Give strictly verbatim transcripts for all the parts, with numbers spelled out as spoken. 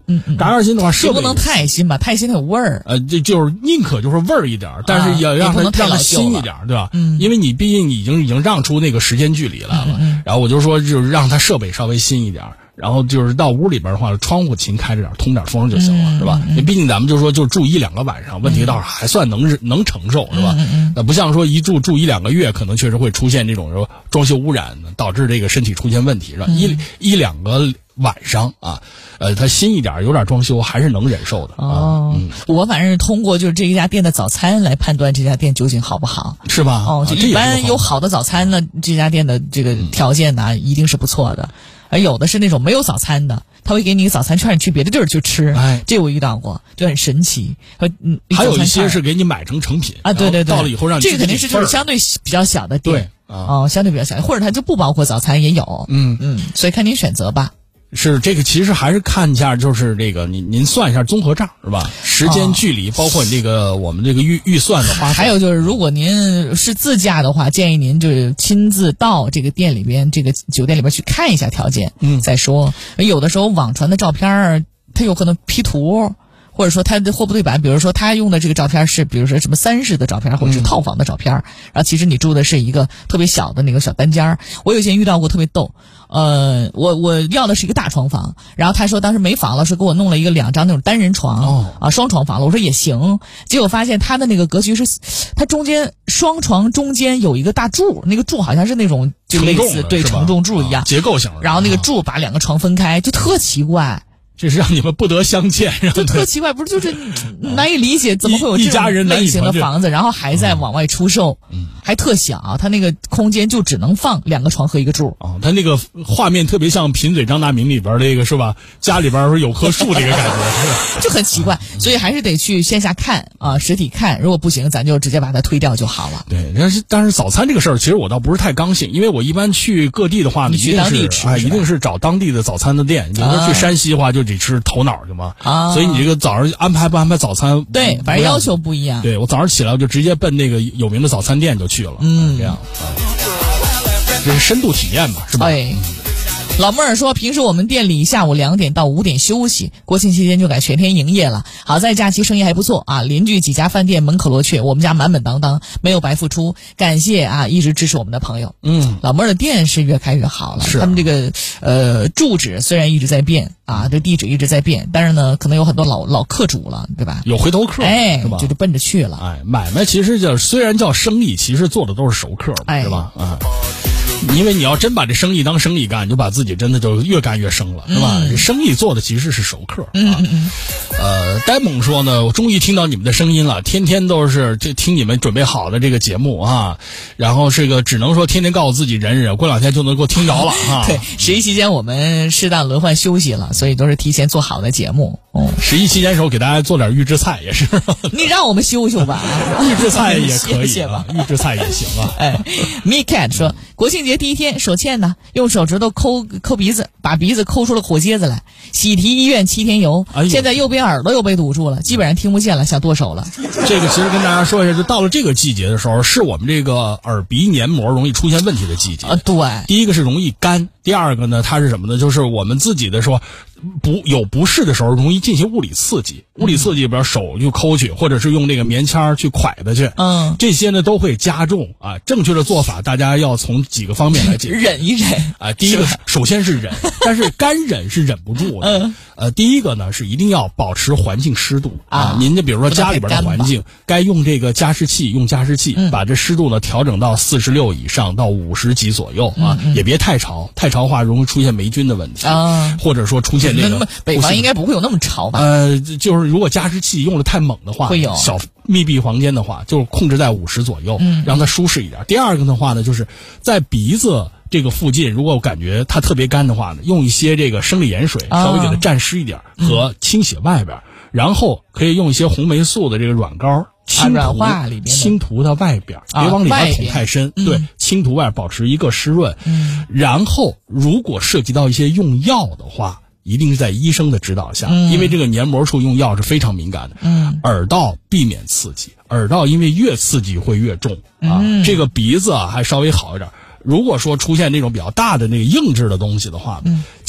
嗯嗯， 嘎嘎新的话，设备不能太新吧，太新它有味儿。 呃，这就是宁可就是味儿一点，但是也让它、啊、让它新一点，对吧？ 嗯， 因为你毕竟已经已经让出那个时间距离来了。 嗯嗯、 然后我就说，就是让它设备稍微新一点。然后就是到屋里边的话，窗户勤开着点，通点风就行了， 嗯、 是吧？ 嗯、 毕竟咱们就说就住一两个晚上，问题倒是还算能、嗯、能承受，是吧？ 嗯嗯那不像说一住住一两个月，可能确实会出现这种说装修污染，导致这个身体出现问题，是吧？ 嗯、 一一两个晚上啊，呃，它新一点，有点装修还是能忍受的。 哦， 嗯、 我反正是通过就是这一家店的早餐来判断这家店究竟好不好， 是吧？ 哦，就一般有好的早餐呢，这家店的这个条件呢、嗯、一定是不错的。而有的是那种没有早餐的，他会给你一个早餐券，你去别的地儿去吃。 哎， 这我遇到过，就很神奇。嗯， 还有一些是给你买成成品啊，对对对， 到了以后让你这个肯定是就是相对比较小的店， 对啊， 哦，相对比较小，或者它就不包括早餐也有。 嗯嗯，所以看您选择吧。 是这个，其实还是看一下，就是这个您您算一下综合账是吧？时间、距离，包括你这个我们这个预预算的花费。 还有就是，如果您是自驾的话，建议您就是亲自到这个店里边、这个酒店里边去看一下条件， 嗯， 再说。有的时候网传的照片，它有可能 P 图。或者说他的货不对版，比如说他用的这个照片是，比如说什么三室的照片，或者是套房的照片，嗯、然后其实你住的是一个特别小的那个小单间。我有以前遇到过特别逗，呃，我我要的是一个大床房，然后他说当时没房了，是给我弄了一个两张那种单人床， 哦、 啊双床房了，我说也行，结果发现他的那个格局是，它中间双床中间有一个大柱，那个柱好像是那种就类似对承重柱一样、 啊、结构型的， 然后那个柱把两个床分开，就特奇怪。 这是让你们不得相见， 就特奇怪，不是就是难以理解，怎么会有这种类型的房子，然后还在往外出售， 嗯、 还特小，它那个空间就只能放两个床和一个柱。 哦，它那个画面特别像《贫嘴张大民》里边那个是吧？家里边有棵树这个感觉， 就很奇怪，所以还是得去线下看啊，实体看。如果不行，咱就直接把它推掉就好了。 对，但是但是早餐这个事儿，其实我倒不是太刚性，因为我一般去各地的话， 你去当地吃， 哎，一定是找当地的早餐的店。比如说去山西的话，就得吃头脑。嘛啊， 所以你这个早上安排不安排早餐？ 对，反正要求不一样。 对，我早上起来我就直接奔那个有名的早餐店就去了。 嗯， 这样啊，这是深度体验嘛，是吧？ 对。老妹儿说，平时我们店里下午两点到五点休息，国庆期间就改全天营业了。好在假期生意还不错啊，邻居几家饭店门可罗雀，我们家满满当当，没有白付出。感谢啊，一直支持我们的朋友。 嗯， 老妹儿的店是越开越好了。 是、啊、 他们这个呃住址虽然一直在变啊，这地址一直在变，但是呢，可能有很多老老客主了，对吧？ 有回头客， 哎， 是吧？ 就就奔着去了。 哎，买卖其实叫虽然叫生意，其实做的都是熟客嘛， 哎、 是吧？啊。因为你要真把这生意当生意干，你就把自己真的就越干越生了，是吧？ 嗯、 这生意做的其实是熟客啊。 嗯嗯嗯呃，呆萌说呢，我终于听到你们的声音了，天天都是这听你们准备好的这个节目啊，然后这个只能说天天告诉自己忍忍，过两天就能够听着了啊。 对，十一期间我们适当轮换休息了，所以都是提前做好的节目。 哦，十一期间的时候给大家做点预制菜也是。 你让我们休休吧， 预制菜也可以， 谢谢吧， 预制菜也行啊。 哎 ，Me Cat 说，国庆节第一天手欠呢，用手指头抠抠鼻子，把鼻子抠出了火疖子来，喜提医院七天游， 哎、 现在右边耳朵又被堵住了，基本上听不见了，想剁手了。 这个其实跟大家说一下，就到了这个季节的时候，是我们这个耳鼻黏膜容易出现问题的季节啊。对， 第一个是容易干，第二个呢，它是什么呢？就是我们自己的说。不有不适的时候，容易进行物理刺激。物理刺激，比如手就抠去，或者是用那个棉签去蒯它去， 嗯， 这些呢都会加重啊。正确的做法，大家要从几个方面来解决。 忍一忍啊，第一个首先是忍，但是干忍是忍不住的。 嗯， 呃，第一个呢是一定要保持环境湿度啊。 啊您就比如说家里边的环境，该用这个加湿器，用加湿器， 嗯、 把这湿度呢调整到四十六以上到五十几左右啊， 嗯嗯、 也别太潮，太潮的话容易出现霉菌的问题啊， 或者说出现这个。 北方应该不会有那么潮吧？ 呃，就是如果加湿器用的太猛的话， 会有小密闭房间的话，就是控制在五十左右， 嗯， 让它舒适一点。第二个的话呢，就是在鼻子这个附近，如果我感觉它特别干的话呢，用一些这个生理盐水稍微给它蘸湿一点， 啊、 和清洗外边，嗯，然后可以用一些红霉素的这个软膏。轻涂、 啊、 轻涂它外边，别往里边捅太深。 嗯、 对，轻涂外保持一个湿润。 嗯， 然后如果涉及到一些用药的话，一定是在医生的指导下， 嗯、 因为这个黏膜处用药是非常敏感的。 嗯， 耳道避免刺激，耳道因为越刺激会越重啊。 嗯、 这个鼻子啊还稍微好一点。如果说出现那种比较大的那个硬质的东西的话， 嗯，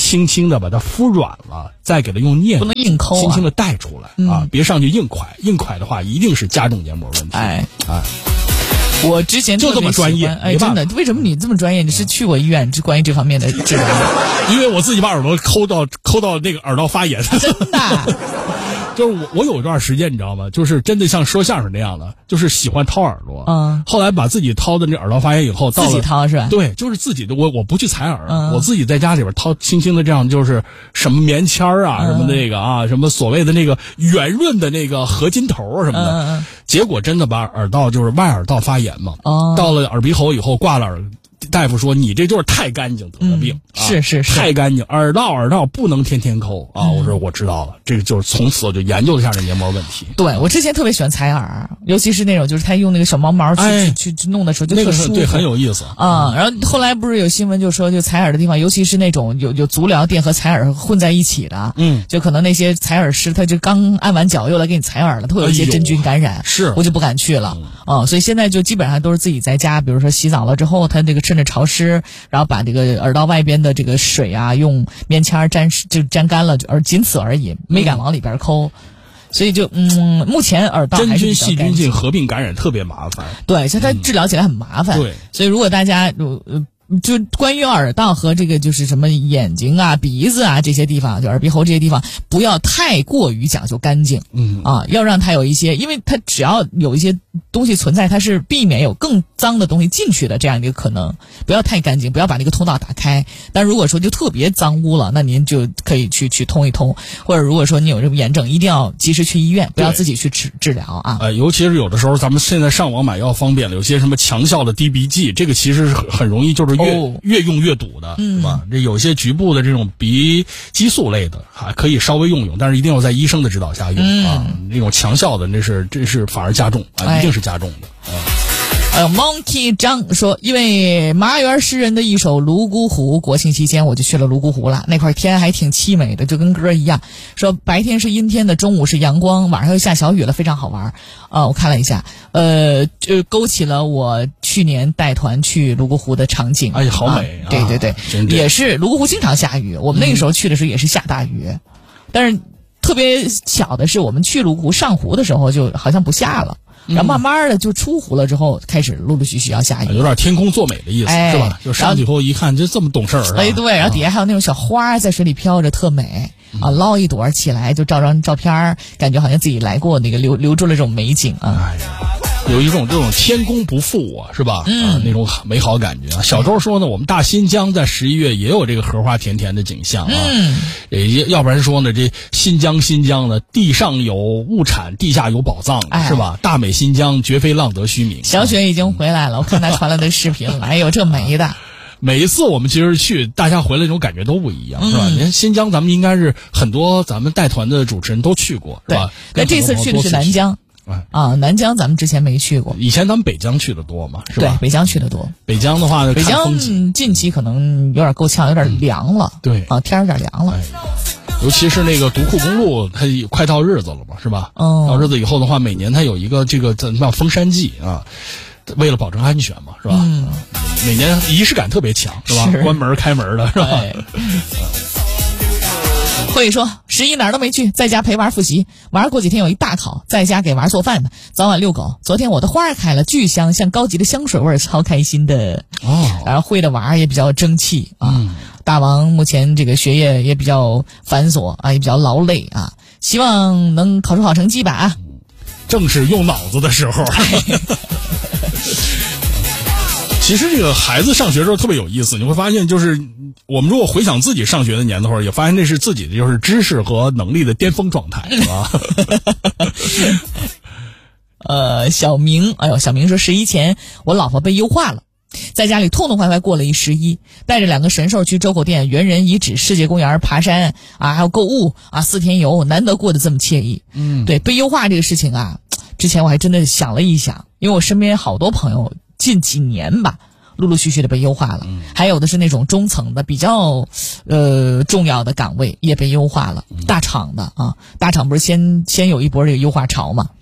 轻轻的把它敷软了，再给它用镊子不能硬抠、啊， 轻轻的带出来、嗯、啊，别上去硬蒯，硬蒯的话一定是加重黏膜问题。 哎哎。 我之前就这么专业， 哎，真的，为什么你这么专业？你是去过医院，就关于这方面的治疗？ 因为我自己把耳朵抠到抠到那个耳道发炎， 真的。 就是我，我有一段时间你知道吗？就是真的像说相声那样的，就是喜欢掏耳朵。 嗯。 后来把自己掏的那耳道发炎以后，到了自己掏是吧？ 对，就是自己的。我我不去采耳、 嗯， 我自己在家里边掏，轻轻的这样，就是什么棉签啊、嗯，什么那个啊，什么所谓的那个圆润的那个合金头什么的。 嗯嗯。 结果真的把耳道就是外耳道发炎嘛。 哦。 到了耳鼻喉以后，挂了耳。大夫说你这就是太干净得的病、 嗯啊、是是是太干净，耳道耳道不能天天抠啊、嗯！我说我知道了，这个就是从此我就研究了一下这黏膜问题。 对，我之前特别喜欢采耳，尤其是那种就是他用那个小毛毛去、 哎、 去去弄的时候就特舒服， 那个、对很有意思啊、嗯。然后后来不是有新闻就说，就采耳的地方，尤其是那种有有足疗店和采耳混在一起的， 嗯， 就可能那些采耳师他就刚按完脚又来给你采耳了，他会有一些真菌感染， 哎、是我就不敢去了啊、嗯。所以现在就基本上都是自己在家，比如说洗澡了之后，他这个趁着潮湿。然后把这个耳道外边的这个水啊，用棉签沾就沾干了，而仅此而已，没敢往里边抠。嗯、所以就嗯，目前耳道还是比较真菌细菌性合并感染特别麻烦。 对，所以它治疗起来很麻烦。 嗯、对， 所以如果大家呃。就关于耳道和这个就是什么眼睛啊、鼻子啊这些地方，就耳鼻喉这些地方，不要太过于讲究干净， 嗯啊，要让它有一些，因为它只要有一些东西存在，它是避免有更脏的东西进去的这样一个可能。不要太干净，不要把那个通道打开。但如果说就特别脏污了，那您就可以去去通一通，或者如果说你有这个炎症，一定要及时去医院，不要自己去治治疗啊。 呃，尤其是有的时候咱们现在上网买药方便了，有些什么强效的滴鼻剂，这个其实是很很容易就是越、哦、越用越堵的， 嗯， 是吧？这有些局部的这种鼻激素类的还可以稍微用用，但是一定要在医生的指导下用、嗯、啊。那种强效的，那是这是反而加重啊、哎，一定是加重的啊。 呃 ，Monkey 张说，因为麻园诗人的一首《泸沽湖》，国庆期间我就去了泸沽湖了。那块天还挺凄美的，就跟歌一样。说白天是阴天的，中午是阳光，晚上又下小雨了，非常好玩。呃，我看了一下，呃，就勾起了我去年带团去泸沽湖的场景。 哎，好美啊！ 啊对对对，也是泸沽湖经常下雨，我们那个时候去的时候也是下大雨，嗯、但是特别巧的是，我们去泸沽湖上湖的时候就好像不下了。然后慢慢的就出湖了之后，开始陆陆续续要下雨， 有点天空作美的意思， 哎、 是吧？就上去以后一看，就这么懂事儿。 哎，对，然后底下还有那种小花在水里飘着，特美、嗯、啊！捞一朵起来就照张照片，感觉好像自己来过，那个留留住了这种美景啊。 哎呀，有一种这种天公不负我，是吧？ 嗯， 啊、那种美好感觉啊。小周说呢，我们大新疆在十一月也有这个荷花田田的景象啊。 嗯， 也要不然说呢，这新疆新疆呢，地上有物产，地下有宝藏， 哎、 是吧？大美新疆绝非浪得虚名。 小雪已经回来了，我看她传来的视频了，哎呦，这美的。 每一次我们其实去，大家回来那种感觉都不一样，是吧？ 嗯、 你看新疆，咱们应该是很多咱们带团的主持人都去过，是吧？ 那这次去的是南疆。啊，南疆咱们之前没去过， 以前咱们北疆去的多嘛，是吧？ 对，北疆去的多。 北疆的话呢， 北疆近期可能有点够呛，有点凉了。 嗯、对啊，天有点凉了。 哎，尤其是那个独库公路，它快到日子了嘛，是吧？ 嗯。 到日子以后的话，每年它有一个这个怎么叫封山季啊？为了保证安全嘛，是吧？ 嗯。 每年仪式感特别强，是吧？ 是关门开门的，是吧？ 哎会说十一哪儿都没去，在家陪娃复习。娃过几天有一大考，在家给娃做饭呢，早晚遛狗。昨天我的花开了，巨香，像高级的香水味，超开心的。 哦， 然后会的娃也比较争气啊。 嗯、 大王目前这个学业也比较繁琐啊，也比较劳累啊，希望能考出好成绩吧啊。 正是用脑子的时候。其实这个孩子上学的时候特别有意思，你会发现就是我们如果回想自己上学的年头，也发现这是自己的就是知识和能力的巅峰状态，是吧？ 呃，小明，哎呦，小明说十一前我老婆被优化了，在家里痛痛快快过了一十一，带着两个神兽去周口店、猿人遗址、世界公园爬山啊，还有购物啊，四天游，难得过得这么惬意。 嗯， 对，被优化这个事情啊，之前我还真的想了一想，因为我身边好多朋友近几年吧，陆陆续续的被优化了， 嗯、 还有的是那种中层的比较呃重要的岗位也被优化了， 嗯、 大厂的啊，大厂不是先先有一波这个优化潮嘛，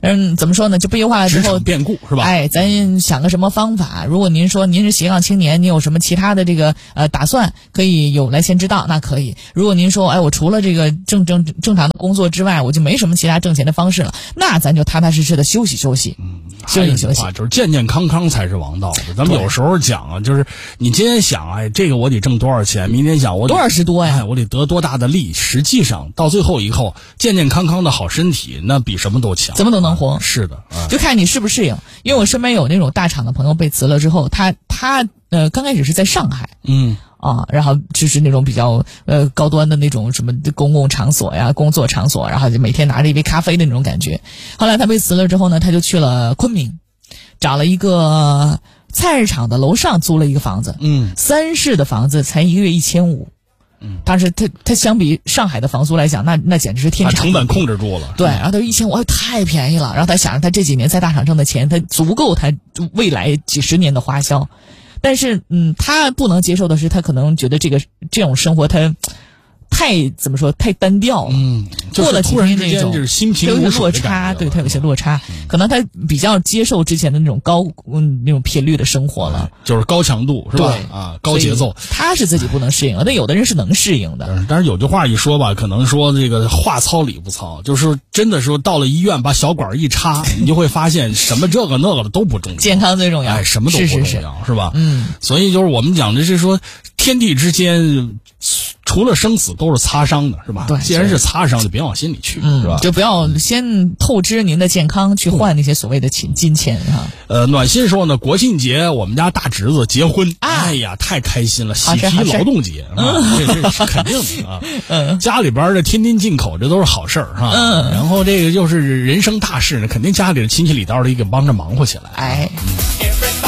嗯，怎么说呢？就不优化了之后， 变故是吧？ 哎，咱想个什么方法？如果您说您是斜杠青年，你有什么其他的这个呃打算，可以有来先知道，那可以。如果您说，哎，我除了这个正正正常的工作之外，我就没什么其他挣钱的方式了，那咱就踏踏实实的休息休息。 嗯， 休息休息， 就是健健康康才是王道的。咱们有时候讲啊，就是你今天想，哎，这个我得挣多少钱，明天想我多少是多呀， 哎，我得得多大的利。实际上到最后以后，健健康康的好身体，那比什么都强， 怎么都能活。 啊、是的、啊， 就看你适不适应。因为我身边有那种大厂的朋友被辞了之后，他他呃刚开始是在上海， 嗯啊，然后就是那种比较呃高端的那种什么公共场所呀、工作场所，然后就每天拿着一杯咖啡的那种感觉。后来他被辞了之后呢，他就去了昆明，找了一个菜市场的楼上租了一个房子， 嗯， 三室的房子才一个月一千五。 嗯， 但是他他相比上海的房租来讲，那那简直是天差。 成本控制住了。 对，然后他一千五太便宜了，然后他想着他这几年在大厂挣的钱，他足够他未来几十年的花销。但是，嗯，他不能接受的是，他可能觉得这个这种生活他太怎么说太单调了。 嗯，就是、 过了几天那种就是心情有些落差，对他有些落差、嗯，可能他比较接受之前的那种高嗯那种频率的生活了， 就是高强度是吧？啊，高节奏， 他是自己不能适应的，但有的人是能适应的。 但是有句话一说吧，可能说这个话糙理不糙，就是真的说到了医院把小管一插，你就会发现什么这个那个的都不重要， 健康最重要， 哎，什么都不重要， 是是是是吧？ 嗯， 所以就是我们讲的是说天地之间。除了生死都是擦伤的，是吧？ 对， 既然是擦伤，就别往心里去， 嗯、 是吧？ 就不要先透支您的健康去换那些所谓的金金钱哈。 呃，暖心说呢，国庆节我们家大侄子结婚， 啊、 哎呀，太开心了，喜提劳动节，啊、这这是肯定的啊。 嗯， 家里边的天天进口，这都是好事儿哈。 嗯， 然后这个又是人生大事呢，肯定家里的亲戚里道的给帮着忙活起来。 哎。 嗯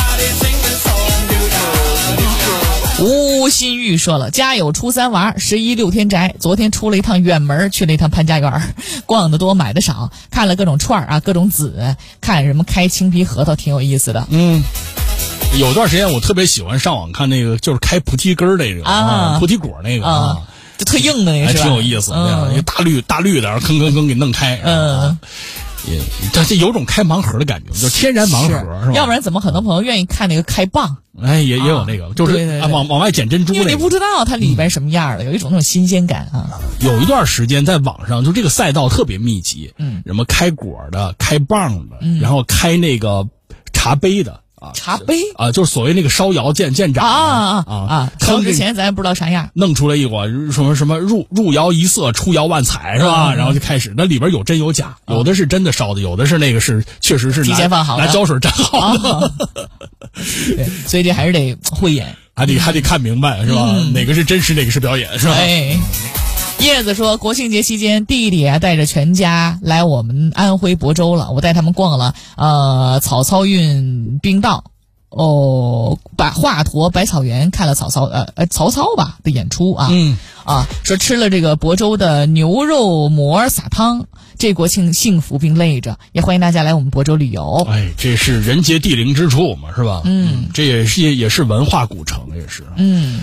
吴新玉说了，家有初三娃，十一六天宅。昨天出了一趟远门，去了一趟潘家园，逛得多买的少，看了各种串啊，各种籽，看什么开青皮核桃，挺有意思的。 嗯，有段时间我特别喜欢上网看那个，就是开菩提根儿那个啊，菩提果那个啊， 就特硬的那个， 还挺有意思的， 嗯、 一个大绿大绿的，然后吭吭吭给弄开。 嗯。 啊也，这这有种开盲盒的感觉，就是天然盲盒，是, 是吧？ 要不然怎么很多朋友愿意看那个开蚌？ 哎，也也有那个， 啊、 就是对对对啊，往往外捡珍珠、那个， 因为你不知道它里边什么样的，嗯、有一种那种新鲜感啊。 有一段时间在网上，就这个赛道特别密集， 嗯， 什么开果的、开蚌的， 嗯、 然后开那个茶杯的。 茶杯啊，就是所谓那个烧窑见见长啊啊啊啊！烧之前咱也不知道啥样， 弄出来一锅什么什么入入窑一色，出窑万彩，是吧？ 嗯、 然后就开始，那里边有真有假，有的是真的烧的，有的是那个是确实是提前放好的， 拿胶水粘好的。 啊、对，所以这还是得会演， 还得还得看明白，是吧？ 嗯、 哪个是真实，哪个是表演，是吧？ 哎。叶子说，国庆节期间，弟弟啊带着全家来我们安徽亳州了，我带他们逛了呃草草运冰道。哦，把华佗百草园看了曹操呃呃曹操吧的演出啊， 嗯啊说吃了这个亳州的牛肉馍撒汤，这国庆幸福并累着，也欢迎大家来我们亳州旅游。 哎，这是人杰地灵之处嘛，是吧？ 嗯， 这也是也是文化古城，也是。 嗯。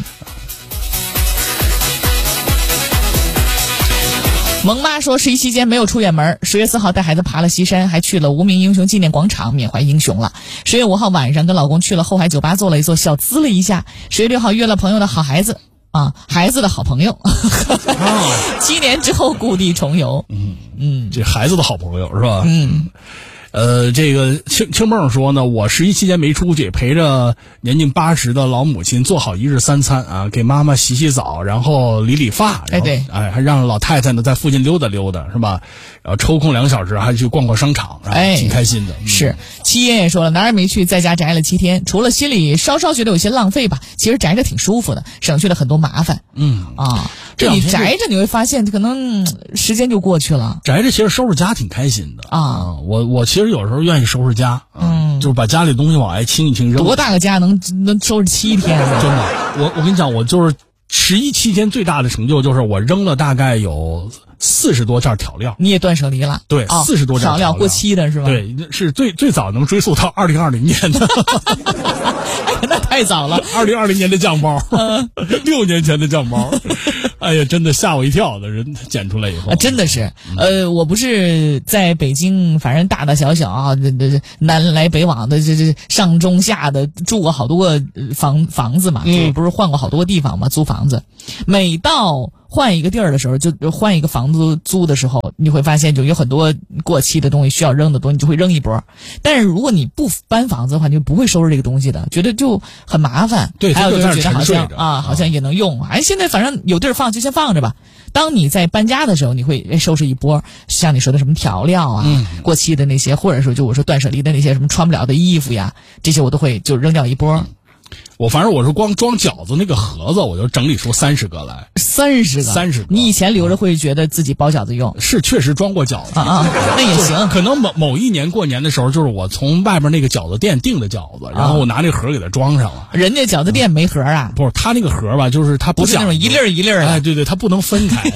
萌妈说，十一期间没有出远门，十月四号带孩子爬了西山，还去了无名英雄纪念广场缅怀英雄了。十月五号晚上跟老公去了后海酒吧坐了一坐，小资了一下。十月六号约了朋友的好孩子啊，孩子的好朋友，七年之后故地重游。 嗯嗯， 这孩子的好朋友是吧？ 嗯。 呃，这个青青梦说呢，我十一期间没出去，陪着年近八十的老母亲做好一日三餐啊，给妈妈洗洗澡，然后理理发， 哎对， 哎，还让老太太呢在附近溜达溜达，是吧？然后抽空两小时还去逛逛商场， 哎， 挺开心的。嗯、 是，七爷也说了，哪儿也没去，在家宅了七天，除了心里稍稍觉得有些浪费吧，其实宅着挺舒服的，省去了很多麻烦。 嗯啊，这你宅着你会发现，可能、嗯、时间就过去了。 宅着其实收拾家挺开心的啊， 啊我我其实有时候愿意收拾家， 嗯， 就是把家里东西往外清一清扔。 多大个家能能收拾七天？ 真的，我我跟你讲，我就是十一期间最大的成就就是我扔了大概有四十多件调料。 你也断舍离了？ 对，四十、哦、多件调料过期的是吧？ 对，是最最早能追溯到二零二零年的。 哎，那太早了。 二零二零年的酱包，六年前的酱包。 哎呀，真的吓我一跳的人捡出来以后， 啊，真的是，呃，我不是在北京，反正大大小小啊，这这南来北往的，这这上中下的住过好多个房房子嘛，就不是换过好多个地方嘛，租房子。每到换一个地儿的时候，就换一个房子租的时候，你会发现就有很多过期的东西需要扔的东西，你就会扔一波。但是如果你不搬房子的话，你就不会收拾这个东西的，觉得就很麻烦。 对， 还有就是觉得好像啊， 啊，好像也能用。哎，现在反正有地儿放就先放着吧。当你在搬家的时候，你会收拾一波，像你说的什么调料啊、嗯、过期的那些，或者说就我说断舍离的那些什么穿不了的衣服呀，这些我都会就扔掉一波。嗯， 我反正我是光装饺子那个盒子，我就整理出三十个来。 三十个， 三十个。 你以前留着会觉得自己包饺子用？ 是，确实装过饺子啊啊，那也行。 可能某某一年过年的时候，就是我从外边那个饺子店订的饺子，然后我拿那个盒给它装上了。 人家饺子店没盒啊？ 不是，他那个盒吧，就是他不是那种一粒儿一粒儿的。 哎，对对，他不能分开。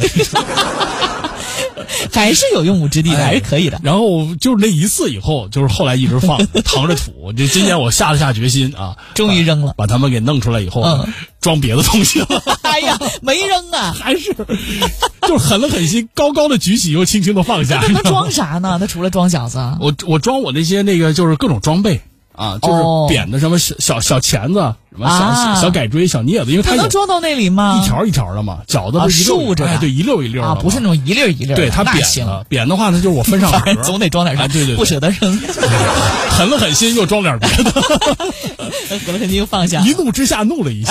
还是有用武之地的，还是可以的。 然后就是那一次以后，就是后来一直放，藏着土。就今年我下了下决心啊， 终于扔了， 把它们给弄出来以后，嗯、装别的东西了。 哎呀，没扔啊， 还是就是狠了狠心，高高的举起，又轻轻的放下。 那他装啥呢？他除了装饺子， 我我装我那些那个就是各种装备。啊，就是扁的什么小小小钳子，什么小、啊、小改锥、小镊子，因为它能装到那里吗？ 一条一条的嘛，饺子不是竖着， 哎，对，一溜一溜的啊，不是那种一粒一粒的。 对，它扁的，扁的话呢，就是我分上盒， 总得装点啥、 啊，对对， 不舍得扔， 狠了狠心又装点别的， 狠了狠心又放下， 一怒之下怒了一下。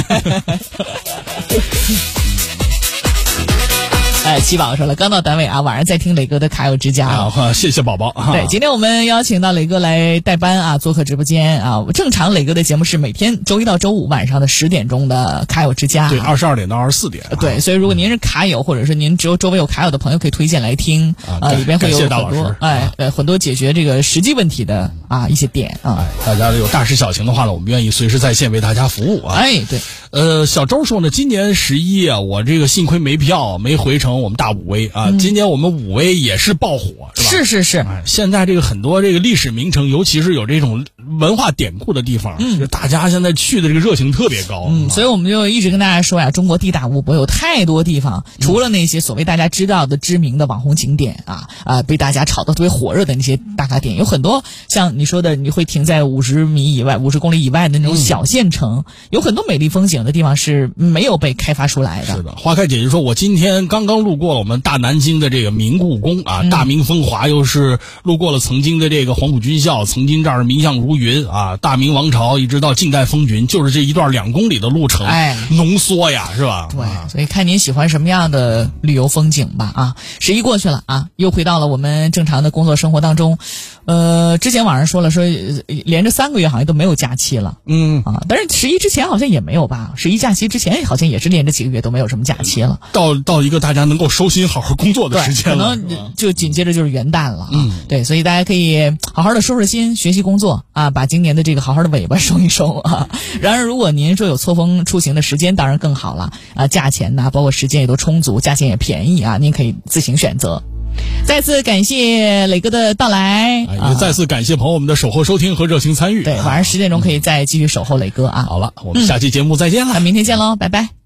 哎，七宝说了，刚到单位啊，晚上在听磊哥的卡友之家啊，谢谢宝宝。 对，今天我们邀请到磊哥来代班啊，做客直播间啊。正常磊哥的节目是每天周一到周五晚上的十点钟的卡友之家， 对，二十二点到二十四点。 对，所以如果您是卡友，或者是您只有周围有卡友的朋友，可以推荐来听啊，里边会有很多哎呃很多解决这个实际问题的啊一些点啊。 哎，大家有大事小情的话呢，我们愿意随时在线为大家服务啊。 哎，对。 呃，小周说呢，今年十一啊，我这个幸亏没票，没回成我们大武威啊。嗯、今年我们武威也是爆火，是吧？ 是是是。 哎，现在这个很多这个历史名城，尤其是有这种文化典故的地方，嗯，就大家现在去的这个热情特别高。 嗯，所以我们就一直跟大家说呀，中国地大物博，有太多地方，除了那些所谓大家知道的知名的网红景点啊啊，被大家炒得特别火热的那些打卡点，有很多像你说的，你会停在五十米以外、五十公里以外的那种小县城，嗯、有很多美丽风景的地方是没有被开发出来的。 是的，花开姐姐说，我今天刚刚路过了我们大南京的这个明故宫啊， 嗯、 大明风华，又是路过了曾经的这个黄埔军校，曾经这儿名相如云啊，大明王朝一直到近代风云，就是这一段两公里的路程， 哎， 浓缩呀，是吧？ 对，所以看您喜欢什么样的旅游风景吧啊。十一过去了啊，又回到了我们正常的工作生活当中。呃，之前网上说了，说连着三个月好像都没有假期了， 嗯啊，但是十一之前好像也没有吧？十一假期之前好像也是连着几个月都没有什么假期了。 到到一个大家能够收心好好工作的时间了， 可能就紧接着就是元旦了。 嗯， 对，所以大家可以好好的收拾心，学习工作啊，把今年的这个好好的尾巴收一收啊。然而，如果您说有错峰出行的时间，当然更好了啊，价钱呐，包括时间也都充足，价钱也便宜啊，您可以自行选择。再次感谢磊哥的到来， 哎、也再次感谢朋友们的守候收听和热情参与。 对，晚上十点钟可以再继续守候磊哥啊。 好了，我们下期节目再见了， 那、嗯、明天见喽，拜拜。